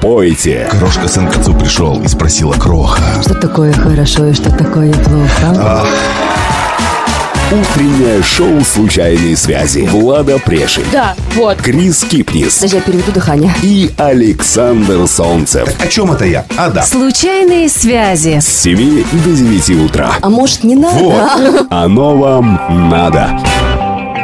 пойте. Крошка сын к отцу пришел и спросила кроха: что такое хорошо и что такое плохо? Утреннее шоу «Случайные связи». Влада Прешин. Да, вот. Крис Кипнис. Даже я переведу дыхание. И Александр Солнцев. О чем это я? Да. Случайные связи. С 7 до 9 утра. А может, не надо? Вот. Оно вам надо.